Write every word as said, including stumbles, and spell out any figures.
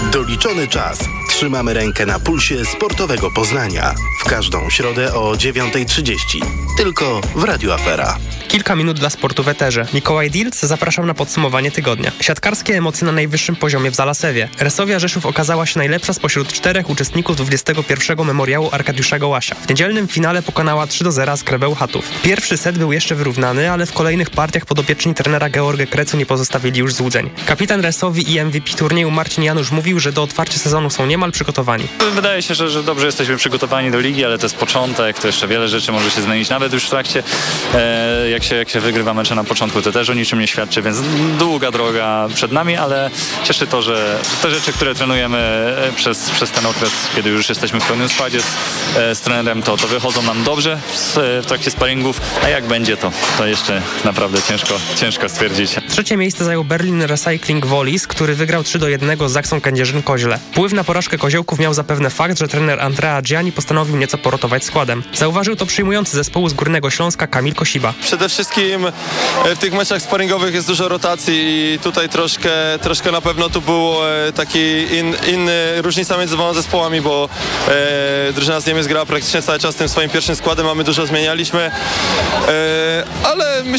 Doliczony czas. Trzymamy rękę na pulsie sportowego Poznania. W każdą środę o dziewiąta trzydzieści. Tylko w Radiu Afera. Kilka minut dla sportu w eterze. Mikołaj Dilc zapraszam na podsumowanie tygodnia. Siatkarskie emocje na najwyższym poziomie w Zalasewie. Resowia Rzeszów okazała się najlepsza spośród czterech uczestników dwudziestego pierwszego memoriału Arkadiusza Gołasia. W niedzielnym finale pokonała trzy do zera Skrę Bełchatów. Pierwszy set był jeszcze wyrównany, ale w kolejnych partiach podopieczni trenera Georga Krecu nie pozostawili już złudzeń. Kapitan Resowi i M V P turnieju Marcin Janusz mówił, że do otwarcia sezonu są niemal przygotowani. Wydaje się, że, że dobrze jesteśmy przygotowani do ligi, ale to jest początek, to jeszcze wiele rzeczy może się zmienić, nawet już w trakcie, e, jak, się, jak się wygrywa mecze na początku, to też o niczym nie świadczy, więc długa droga przed nami, ale cieszy to, że te rzeczy, które trenujemy przez, przez ten okres, kiedy już jesteśmy w pełnym składzie z, z trenerem, to, to wychodzą nam dobrze w, w trakcie sparingów, a jak będzie, to, to jeszcze naprawdę ciężko, ciężko stwierdzić. Trzecie miejsce zajął Berlin Recycling Wolis, który wygrał trzy do jednego z Zaksą Kędzierzyn-Koźle. Wpływ na porażkę koziołków miał zapewne fakt, że trener Andrea Gianni postanowił nieco porotować składem. Zauważył to przyjmujący zespołu z Górnego Śląska Kamil Kosiba. Przede wszystkim w tych meczach sparingowych jest dużo rotacji i tutaj troszkę, troszkę na pewno tu był taki in, inny różnica między dwoma zespołami, bo e, drużyna z Niemiec grała praktycznie cały czas tym swoim pierwszym składem, a my dużo zmienialiśmy, e, ale